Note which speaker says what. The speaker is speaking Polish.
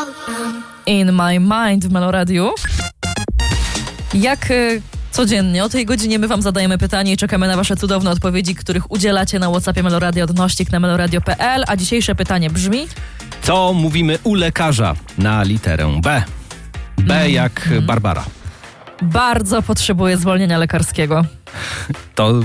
Speaker 1: In My Mind w Meloradiu. Jak codziennie o tej godzinie my wam zadajemy pytanie i czekamy na wasze cudowne odpowiedzi, których udzielacie na WhatsAppie Meloradio odnośnik na meloradio.pl. A dzisiejsze pytanie brzmi:
Speaker 2: Co mówimy u lekarza na literę B? B jak Barbara.
Speaker 1: Bardzo potrzebuję zwolnienia lekarskiego.
Speaker 2: To